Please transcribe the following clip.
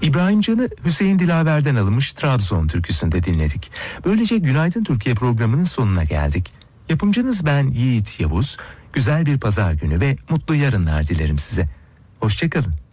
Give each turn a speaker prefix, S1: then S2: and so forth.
S1: İbrahim Can'ı Hüseyin Dilaver'den alınmış Trabzon türküsünde dinledik. Böylece Günaydın Türkiye programının sonuna geldik. Yapımcınız ben Yiğit Yavuz. Güzel bir pazar günü ve mutlu yarınlar dilerim size. Hoşçakalın.